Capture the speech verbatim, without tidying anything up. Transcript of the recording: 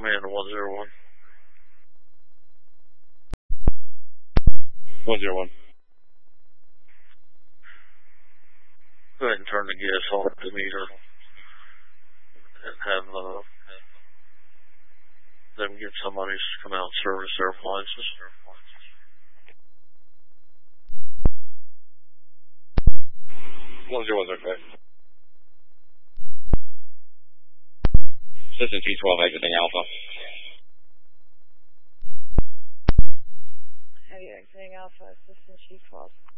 command to one zero one. one zero one. Go ahead and turn the gas off the meter and have uh, them get somebody to come out and service their appliances. one zero one's okay. System T twelve exiting Alpha. Heavy exiting Alpha, System T twelve.